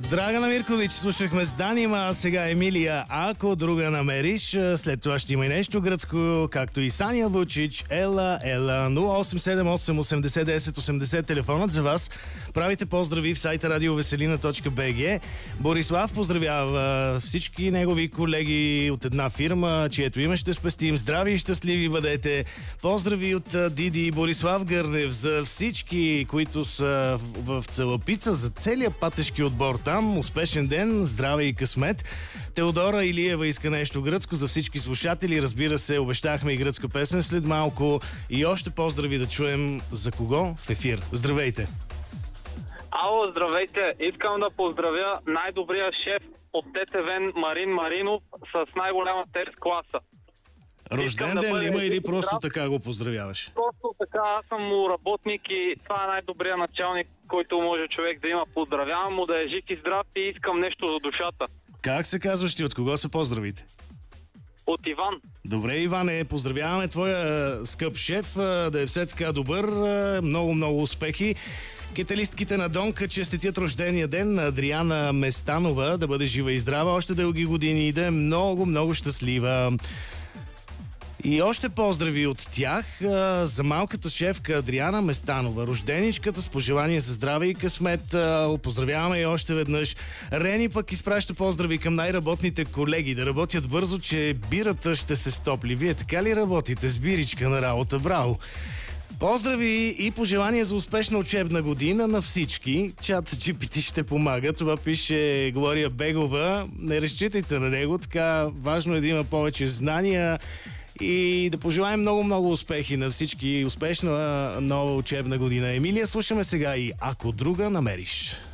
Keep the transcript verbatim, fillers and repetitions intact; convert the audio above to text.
Драгана Миркович, слушахме с Данима, а сега Емилия, ако друга намериш. След това ще има и нещо гръцко, както и Саня Вучич. Ела, ела, нула осем седем осем осемдесет десет осемдесет, телефонът за вас. Правите поздрави в сайта радиовеселина точка би джи. Борислав поздравява всички негови колеги от една фирма, чието име ще спестим. Здрави и щастливи бъдете. Поздрави от Диди и Борислав Гърнев за всички, които са в Целапица, за целия патешки отбор там. Успешен ден, здраве и късмет. Теодора Илиева иска нещо гръцко за всички слушатели. Разбира се, обещахме и гръцка песен след малко. И още поздрави да чуем за кого в ефир. Здравейте! Ало, здравейте! Искам да поздравя най-добрия шеф от ТТВ Марин Маринов с най-голяма тест класа. Рожден да ден ли има или просто здрав... така го поздравяваш? Просто така, аз съм му работник и това е най-добрият началник, който може човек да има. Поздравявам му да е жив и здрав и искам нещо за душата. Как се казваш ти? От кого се поздравите? От Иван. Добре, Иване, поздравяваме твоя скъп шеф, да е все така добър, много-много успехи. Кеталистките на Донка честитят рождения ден на Адриана Местанова, да бъде жива и здрава още дълги години и да е много-много щастлива. И още поздрави от тях а, за малката шефка Адриана Местанова, рожденичката, с пожелание за здраве и късмет. А, поздравяваме и още веднъж. Рени пък изпраща поздрави към най-работните колеги да работят бързо, че бирата ще се стопли. Вие така ли работите с биричка на работа? Браво! Поздрави и пожелания за успешна учебна година на всички. Чат джи пи ти ще помага. Това пише Глория Бегова. Не разчитайте на него, така важно е да има повече знания и да пожелаем много-много успехи на всички. Успешна нова учебна година. Емилия, слушаме сега и Ако друга намериш.